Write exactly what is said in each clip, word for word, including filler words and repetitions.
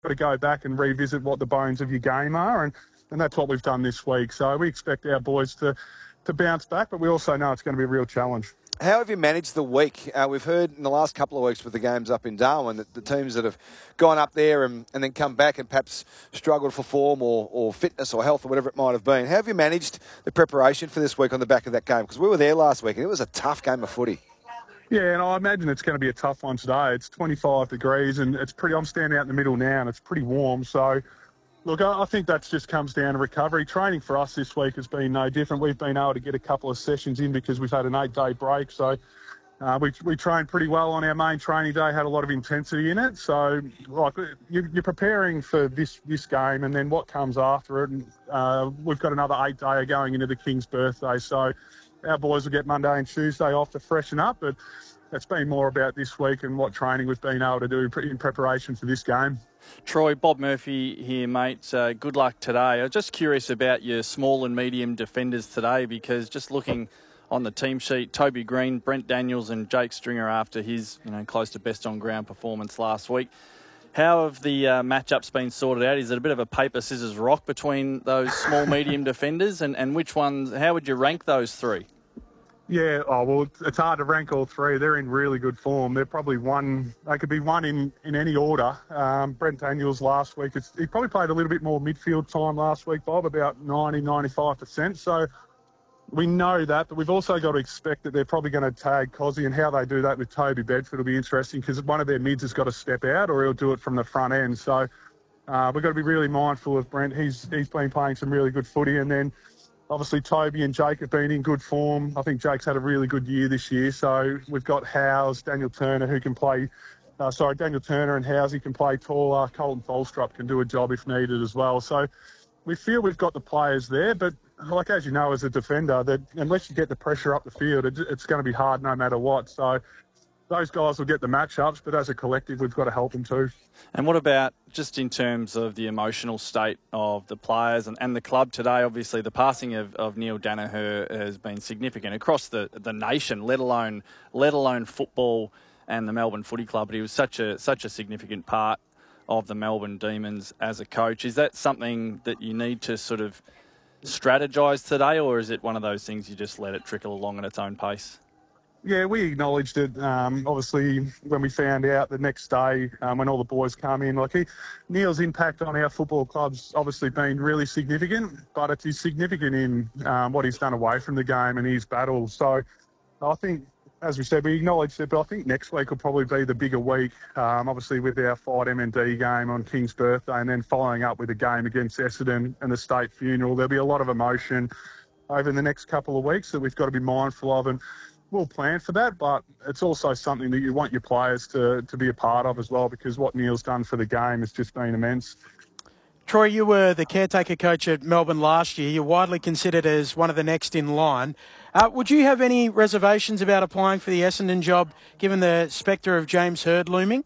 got to go back and revisit what the bones of your game are, and, and that's what we've done this week. So we expect our boys to, to bounce back, but we also know it's going to be a real challenge. How have you managed the week? Uh, we've heard in the last couple of weeks with the games up in Darwin that the teams that have gone up there and, and then come back and perhaps struggled for form or, or fitness or health or whatever it might have been. How have you managed the preparation for this week on the back of that game? Because we were there last week and it was a tough game of footy. Yeah, and I imagine it's going to be a tough one today. It's twenty-five degrees and it's pretty, I'm standing out in the middle now and it's pretty warm. So, look, I think that just comes down to recovery. Training for us this week has been no different. We've been able to get a couple of sessions in because we've had an eight-day break. So uh, we, we trained pretty well on our main training day, had a lot of intensity in it. So, like, you, you're preparing for this, this game and then what comes after it. And, uh, we've got another eight-day going into the King's birthday. So our boys will get Monday and Tuesday off to freshen up, but it's been more about this week and what training we've been able to do in preparation for this game. Troy, Bob Murphy here, mate. Uh, good luck today. I was just curious about your small and medium defenders today because just looking on the team sheet, Toby Green, Brent Daniels and Jake Stringer after his you know close to best on ground performance last week. How have the uh, matchups been sorted out? Is it a bit of a paper, scissors, rock between those small, medium defenders? And, and which ones, how would you rank those three? Yeah, oh, well, it's hard to rank all three. They're in really good form. They're probably one, they could be one in, in any order. Um, Brent Daniels last week, it's, he probably played a little bit more midfield time last week, Bob, about ninety, ninety-five percent. So we know that, but we've also got to expect that they're probably going to tag Cozzy, and how they do that with Toby Bedford will be interesting because one of their mids has got to step out or he'll do it from the front end. So uh, we've got to be really mindful of Brent. He's He's been playing some really good footy, and then obviously, Toby and Jake have been in good form. I think Jake's had a really good year this year. So we've got Howes, Daniel Turner, who can play, uh, sorry, Daniel Turner and Howes, he can play taller. Colton Tholstrup can do a job if needed as well. So we feel we've got the players there. But like, as you know, as a defender, that unless you get the pressure up the field, it, it's going to be hard no matter what. So those guys will get the matchups, but as a collective, we've got to help them too. And what about just in terms of the emotional state of the players and, and the club today? Obviously, the passing of, of Neil Danaher has been significant across the, the nation, let alone let alone football and the Melbourne Footy Club. But he was such a such a significant part of the Melbourne Demons as a coach. Is that something that you need to sort of strategise today, or is it one of those things you just let it trickle along at its own pace? Yeah, we acknowledged it, um, obviously, when we found out the next day, um, when all the boys come in. Like, he, Neil's impact on our football club's obviously been really significant, but it's significant in um, what he's done away from the game and his battle. So I think, as we said, we acknowledged it, but I think next week will probably be the bigger week, um, obviously with our Fight M and D game on King's birthday and then following up with a game against Essendon and the state funeral. There'll be a lot of emotion over the next couple of weeks that we've got to be mindful of, and we'll plan for that, but it's also something that you want your players to, to be a part of as well, because what Neil's done for the game has just been immense. Troy, you were the caretaker coach at Melbourne last year. You're widely considered as one of the next in line. Uh, would you have any reservations about applying for the Essendon job, given the spectre of James Hird looming?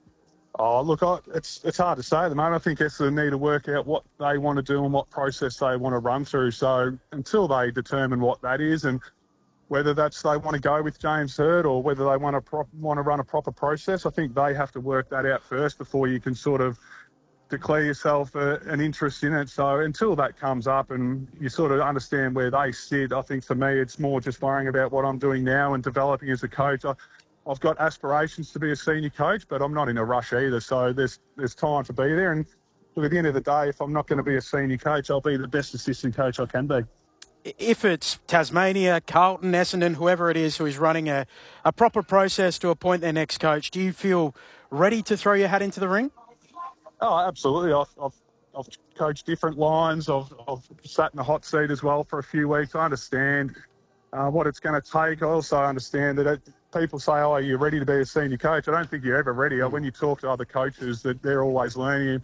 Oh, look, I, it's it's hard to say at the moment. I think Essendon need to work out what they want to do and what process they want to run through. So until they determine what that is, and whether that's they want to go with James Hird or whether they want to pro- want to run a proper process, I think they have to work that out first before you can sort of declare yourself a, an interest in it. So until that comes up and you sort of understand where they sit, I think for me it's more just worrying about what I'm doing now and developing as a coach. I, I've got aspirations to be a senior coach, but I'm not in a rush either. So there's there's time to be there. And look, at the end of the day, if I'm not going to be a senior coach, I'll be the best assistant coach I can be. If it's Tasmania, Carlton, Essendon, whoever it is who is running a, a proper process to appoint their next coach, do you feel ready to throw your hat into the ring? Oh, absolutely. I've, I've, I've coached different lines. I've, I've sat in the hot seat as well for a few weeks. I understand uh, what it's going to take. I also understand that it, people say, oh, are you ready to be a senior coach? I don't think you're ever ready. When you talk to other coaches, that they're always learning.